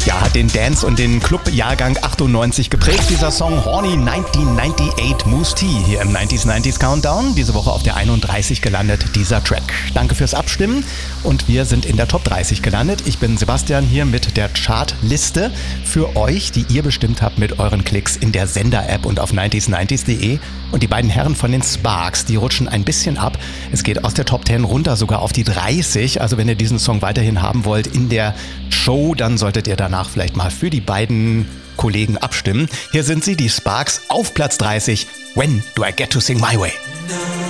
Ja, hat den Dance- und den Club-Jahrgang 98 geprägt. Dieser Song Horny 1998 Mousse T hier im 90s Countdown. Diese Woche auf der 31 gelandet, dieser Track. Danke fürs Abstimmen und wir sind in der Top 30 gelandet. Ich bin Sebastian hier mit der Chartliste für euch, die ihr bestimmt habt mit euren Klicks in der Sender-App und auf 90s90s.de. Und die beiden Herren von den Sparks, die rutschen ein bisschen ab. Es geht aus der Top 10 runter sogar auf die 30. Also wenn ihr diesen Song weiterhin haben wollt in der Show, dann solltet ihr danach vielleicht mal für die beiden Kollegen abstimmen. Hier sind sie, die Sparks, auf Platz 30. When do I get to sing my way?